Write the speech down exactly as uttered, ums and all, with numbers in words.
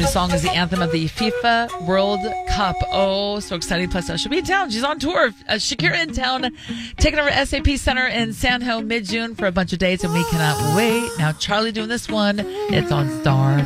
new song is the anthem of the FIFA World Cup. Oh, so exciting. Plus, uh, she'll be in town. She's on tour. Uh, Shakira in town, taking over S A P Center in San Jose mid-June for a bunch of dates, and we cannot wait. Now, Charlie doing this one. It's on Star.